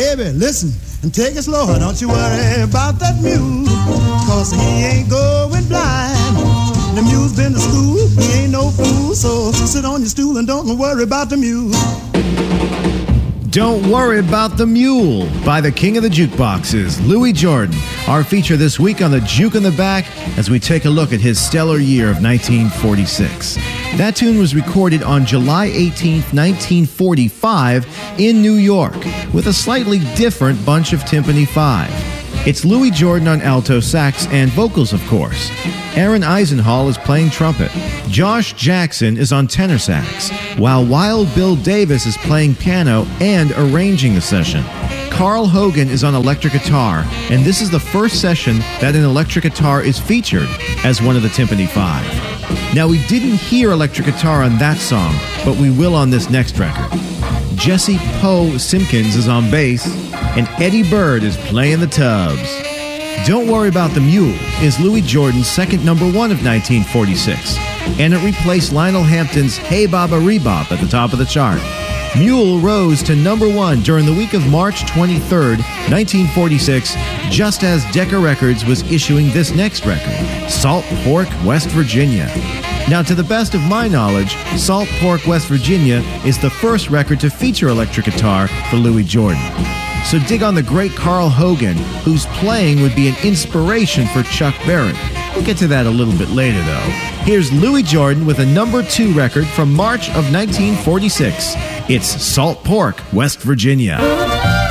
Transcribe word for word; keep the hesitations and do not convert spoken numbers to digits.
Baby, listen and take it slow. Don't you worry about that mule, cause he ain't going blind. The mule's been to school, he ain't no fool, so sit on your stool and don't worry about the mule. Don't Worry About the Mule by the king of the jukeboxes, Louis Jordan. Our feature this week on the Juke in the Back as we take a look at his stellar year of nineteen forty-six. That tune was recorded on July eighteenth, nineteen forty-five in New York with a slightly different bunch of Timpani Five. It's Louis Jordan on alto sax and vocals, of course. Aaron Eisenhall is playing trumpet. Josh Jackson is on tenor sax, while Wild Bill Davis is playing piano and arranging the session. Carl Hogan is on electric guitar, and this is the first session that an electric guitar is featured as one of the Timpani Five. Now, we didn't hear electric guitar on that song, but we will on this next record. Jesse Poe Simpkins is on bass, and Eddie Bird is playing the tubs. Don't Worry About the Mule is Louis Jordan's second number one of nineteen forty-six, and it replaced Lionel Hampton's Hey Baba Rebop at the top of the chart. Mule rose to number one during the week of March twenty-third, nineteen forty-six, just as Decca Records was issuing this next record, Salt Pork, West Virginia. Now, to the best of my knowledge, Salt Pork, West Virginia is the first record to feature electric guitar for Louis Jordan. So dig on the great Carl Hogan, whose playing would be an inspiration for Chuck Berry. We'll get to that a little bit later, though. Here's Louis Jordan with a number two record from March of nineteen forty-six. It's Salt Pork, West Virginia.